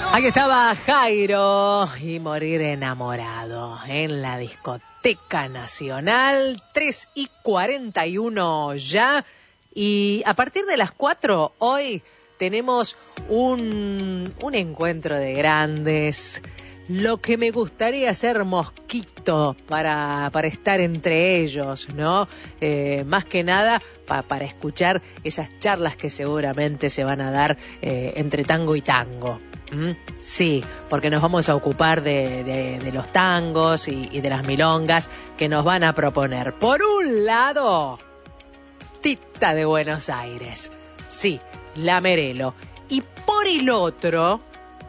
Aquí estaba Jairo y Morir enamorado en la Discoteca Nacional, 3:41 ya. Y a partir de las 4 hoy tenemos un encuentro de grandes. Lo que me gustaría ser mosquito para estar entre ellos, ¿no? Más que nada para escuchar esas charlas que seguramente se van a dar entre tango y tango. Sí, porque nos vamos a ocupar de los tangos y de las milongas que nos van a proponer. Por un lado, Tita de Buenos Aires. Sí, la Merelo. Y por el otro,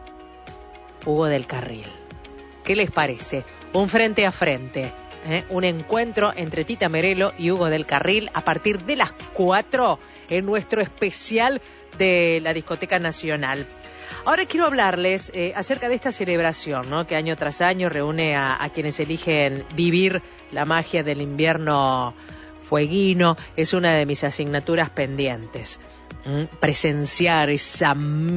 Hugo del Carril. ¿Qué les parece? Un frente a frente, un encuentro entre Tita Merelo y Hugo del Carril a partir de las 4 en nuestro especial de la Discoteca Nacional. Ahora quiero hablarles acerca de esta celebración, ¿no? Que año tras año reúne a quienes eligen vivir la magia del invierno fueguino. Es una de mis asignaturas pendientes. Presenciar esa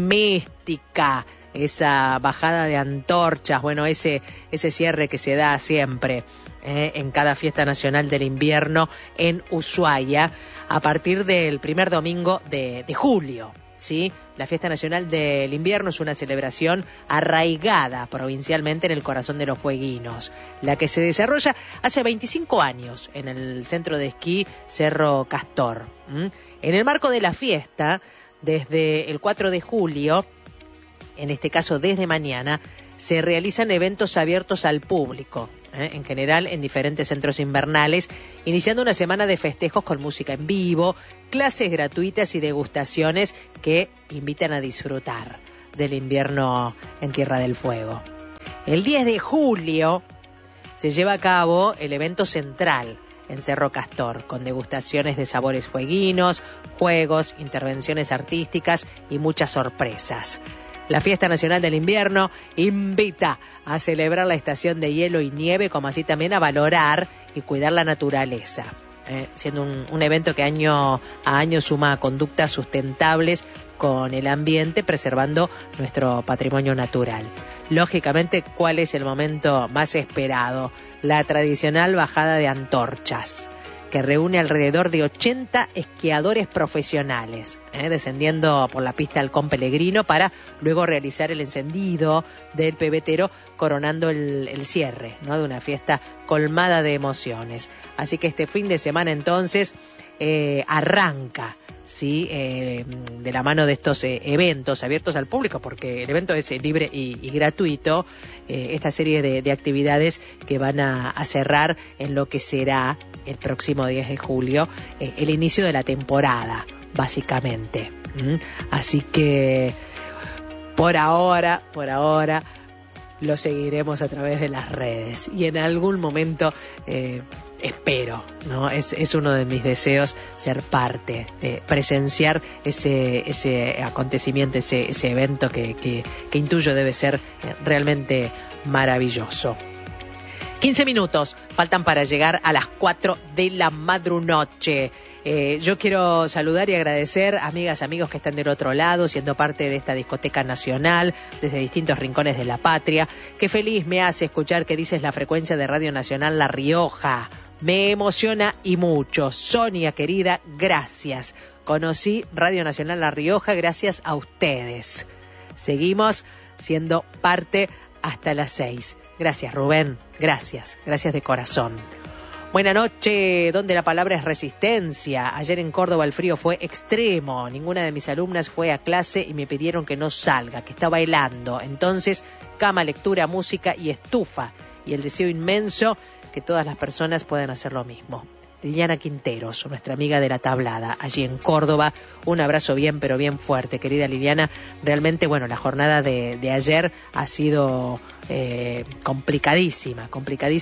mística, esa bajada de antorchas, bueno, ese cierre que se da siempre en cada fiesta nacional del invierno en Ushuaia a partir del primer domingo de julio, ¿sí? La Fiesta Nacional del Invierno es una celebración arraigada provincialmente en el corazón de los fueguinos, la que se desarrolla hace 25 años en el centro de esquí Cerro Castor. En el marco de la fiesta, desde el 4 de julio, en este caso desde mañana, se realizan eventos abiertos al público, en general en diferentes centros invernales, iniciando una semana de festejos con música en vivo, clases gratuitas y degustaciones que invitan a disfrutar del invierno en Tierra del Fuego. El 10 de julio se lleva a cabo el evento central en Cerro Castor, con degustaciones de sabores fueguinos, juegos, intervenciones artísticas y muchas sorpresas. La Fiesta Nacional del Invierno invita a celebrar la estación de hielo y nieve, como así también a valorar y cuidar la naturaleza, siendo un evento que año a año suma conductas sustentables con el ambiente, preservando nuestro patrimonio natural. Lógicamente, ¿cuál es el momento más esperado? La tradicional bajada de antorchas, que reúne alrededor de 80 esquiadores profesionales, descendiendo por la pista Halcón Pellegrino para luego realizar el encendido del pebetero, coronando el cierre, ¿no? De una fiesta colmada de emociones. Así que este fin de semana entonces arranca, ¿sí? De la mano de estos eventos abiertos al público, porque el evento es libre y gratuito, esta serie de actividades que van a cerrar en lo que será el próximo 10 de julio, el inicio de la temporada, básicamente. Así que por ahora lo seguiremos a través de las redes y en algún momento espero, ¿no? Es uno de mis deseos ser parte, presenciar ese acontecimiento, ese evento que intuyo debe ser realmente maravilloso. 15 minutos faltan para llegar a las 4 de la madrunoche. Yo quiero saludar y agradecer a amigas, amigos que están del otro lado, siendo parte de esta discoteca nacional, desde distintos rincones de la patria. Qué feliz me hace escuchar que dices la frecuencia de Radio Nacional La Rioja. Me emociona y mucho. Sonia, querida, gracias. Conocí Radio Nacional La Rioja gracias a ustedes. Seguimos siendo parte hasta las 6. Gracias, Rubén. Gracias de corazón. Buena noche, donde la palabra es resistencia. Ayer en Córdoba el frío fue extremo. Ninguna de mis alumnas fue a clase y me pidieron que no salga, que estaba helando. Entonces, cama, lectura, música y estufa. Y el deseo inmenso que todas las personas puedan hacer lo mismo. Liliana Quinteros, nuestra amiga de la tablada, allí en Córdoba. Un abrazo bien, pero bien fuerte, querida Liliana. Realmente, bueno, la jornada de ayer ha sido complicadísima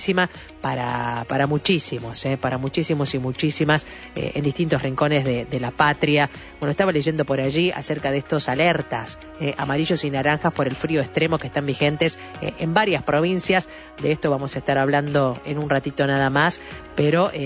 para muchísimos y muchísimas en distintos rincones de la patria. Bueno, estaba leyendo por allí acerca de estos alertas amarillos y naranjas por el frío extremo que están vigentes en varias provincias. De esto vamos a estar hablando en un ratito nada más, pero incluso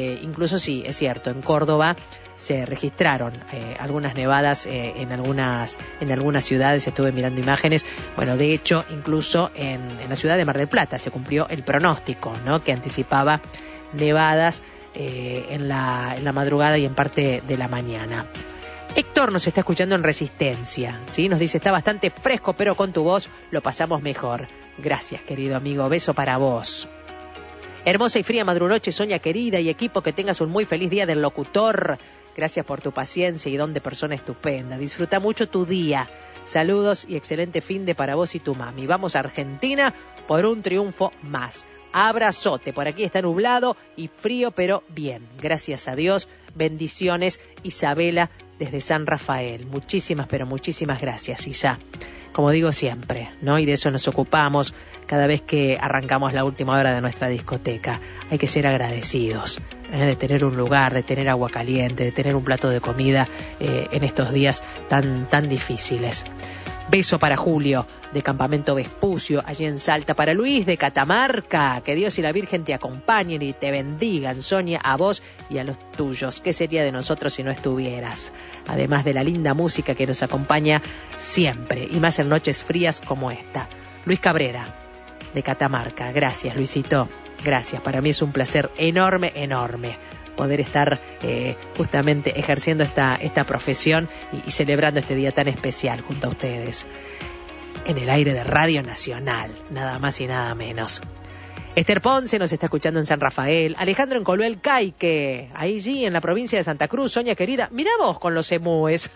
incluso sí, es cierto, en Córdoba se registraron algunas nevadas en algunas ciudades, estuve mirando imágenes. Bueno, de hecho, incluso en la ciudad de Mar del Plata se cumplió el pronóstico, ¿no?, que anticipaba nevadas en la madrugada y en parte de la mañana. Héctor nos está escuchando en Resistencia, ¿sí? Nos dice, está bastante fresco, pero con tu voz lo pasamos mejor. Gracias, querido amigo, beso para vos. Hermosa y fría madrunoche, Sonia querida y equipo, que tengas un muy feliz día del locutor. Gracias por tu paciencia y don de persona estupenda. Disfruta mucho tu día. Saludos y excelente fin de para vos y tu mami. Vamos a Argentina por un triunfo más. Abrazote, por aquí está nublado y frío, pero bien. Gracias a Dios, bendiciones, Isabela desde San Rafael. Muchísimas, pero muchísimas gracias, Isa. Como digo siempre, ¿no? Y de eso nos ocupamos cada vez que arrancamos la última hora de nuestra discoteca. Hay que ser agradecidos, de tener un lugar, de tener agua caliente, de tener un plato de comida en estos días tan difíciles. Beso para Julio, de Campamento Vespucio, allí en Salta. Para Luis, de Catamarca. Que Dios y la Virgen te acompañen y te bendigan, Sonia, a vos y a los tuyos. ¿Qué sería de nosotros si no estuvieras? Además de la linda música que nos acompaña siempre, y más en noches frías como esta. Luis Cabrera, de Catamarca. Gracias, Luisito. Gracias. Para mí es un placer enorme poder estar justamente ejerciendo esta profesión y celebrando este día tan especial junto a ustedes. En el aire de Radio Nacional, nada más y nada menos. Esther Ponce nos está escuchando en San Rafael. Alejandro en Coluel Caique, allí en la provincia de Santa Cruz. Sonia querida, mirá vos con los emúes.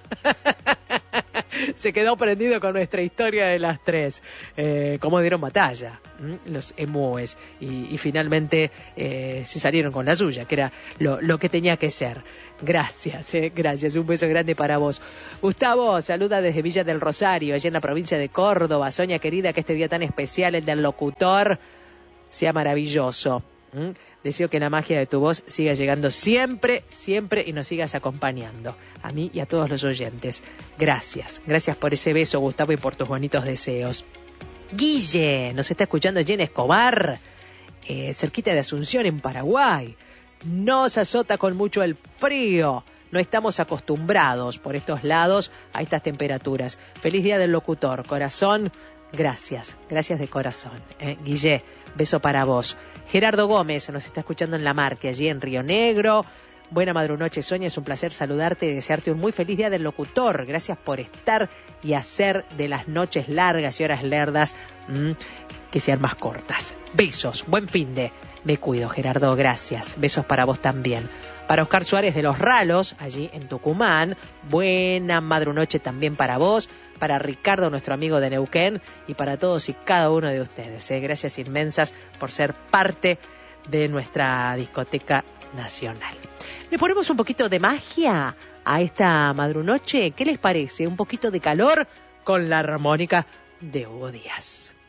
Se quedó prendido con nuestra historia de las tres. Cómo dieron batalla los emúes. Y finalmente se salieron con la suya, que era lo que tenía que ser. Gracias, gracias. Un beso grande para vos. Gustavo saluda desde Villa del Rosario, allá en la provincia de Córdoba. Sonia querida, que este día tan especial, el del locutor, sea maravilloso. Deseo que la magia de tu voz siga llegando siempre y nos sigas acompañando. A mí y a todos los oyentes. Gracias. Gracias por ese beso, Gustavo, y por tus bonitos deseos. Guille nos está escuchando allí en Escobar, cerquita de Asunción, en Paraguay. Nos azota con mucho el frío. No estamos acostumbrados por estos lados a estas temperaturas. Feliz día del locutor, corazón. Gracias de corazón. Guille, beso para vos. Gerardo Gómez nos está escuchando en La Marque, allí en Río Negro. Buena madrunoche, Sonia, es un placer saludarte y desearte un muy feliz día del locutor. Gracias por estar y hacer de las noches largas y horas lerdas que sean más cortas. Besos, buen fin de. Me cuido, Gerardo, gracias. Besos para vos también. Para Oscar Suárez de Los Ralos, allí en Tucumán, buena madrunoche también para vos. Para Ricardo, nuestro amigo de Neuquén, y para todos y cada uno de ustedes. Gracias inmensas por ser parte de nuestra discoteca nacional. ¿Le ponemos un poquito de magia a esta madrunoche? ¿Qué les parece? Un poquito de calor con la armónica de Hugo Díaz.